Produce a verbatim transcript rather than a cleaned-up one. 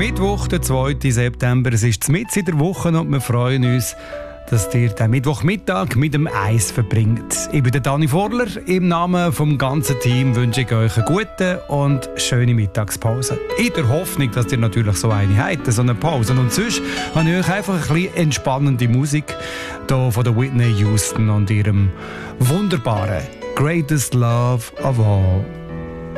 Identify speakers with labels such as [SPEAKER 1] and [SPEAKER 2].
[SPEAKER 1] Mittwoch, der zweite September. Es ist mitten in der Woche und wir freuen uns, dass ihr den Mittwochmittag mit dem Eis verbringt. Ich bin der Dani Vorler. Im Namen vom ganzen Team wünsche ich euch eine gute und schöne Mittagspause. In der Hoffnung, dass ihr natürlich so eine habt, so eine Pause. Und sonst habe ich euch einfach ein bisschen entspannende Musik hier von der Whitney Houston und ihrem wunderbaren Greatest Love of All.